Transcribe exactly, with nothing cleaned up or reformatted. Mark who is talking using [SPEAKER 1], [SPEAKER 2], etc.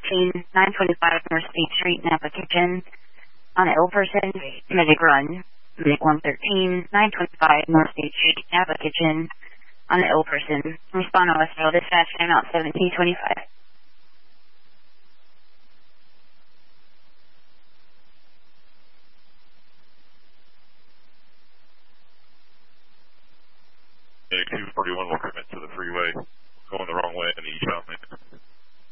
[SPEAKER 1] thirteen, nine twenty-five North State Street, Napa Kitchen. On an ill person, medic run. Medic one thirteen, nine twenty-five North State Street, Napa Kitchen. On an ill person. Respond on Westfield Dispatch, timeout seventeen twenty-five.
[SPEAKER 2] Medic two forty-one will commit to the freeway, going the wrong way.